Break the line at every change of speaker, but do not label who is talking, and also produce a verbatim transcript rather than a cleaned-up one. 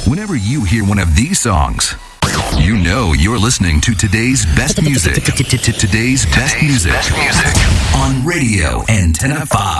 Whenever you hear one of these songs, you know you're listening to today's best music. Today's best music on Radio Antenna five.